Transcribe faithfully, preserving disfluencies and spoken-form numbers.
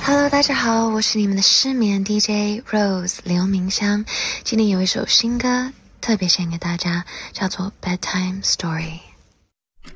Hello， 大家好，我是你们的失眠 D J Rose 刘明香。今天有一首新歌特别献给大家，叫做 Bedtime Story。